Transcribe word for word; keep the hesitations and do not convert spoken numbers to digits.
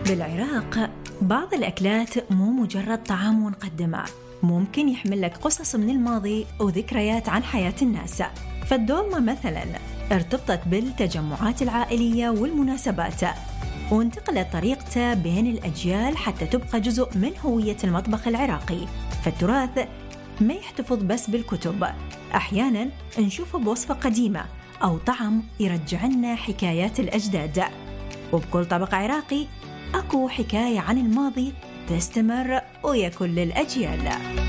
بالعراق بعض الأكلات مو مجرد طعام ونقدمه، ممكن يحمل لك قصص من الماضي وذكريات عن حياة الناس. فالدولمة مثلا ارتبطت بالتجمعات العائلية والمناسبات، وانتقلت طريقته بين الأجيال حتى تبقى جزء من هوية المطبخ العراقي. فالتراث ما يحتفظ بس بالكتب، أحيانا نشوفه بوصفة قديمة أو طعم يرجع لنا حكايات الأجداد. وبكل طبق عراقي أكو حكاية عن الماضي تستمر ويا كل الأجيال.